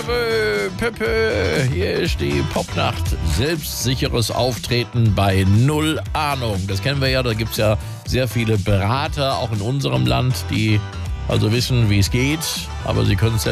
Pöpö, hier ist die Popnacht. Selbstsicheres Auftreten bei Null Ahnung. Das kennen wir ja, da gibt es ja sehr viele Berater, auch in unserem Land, die also wissen, wie es geht, aber sie können es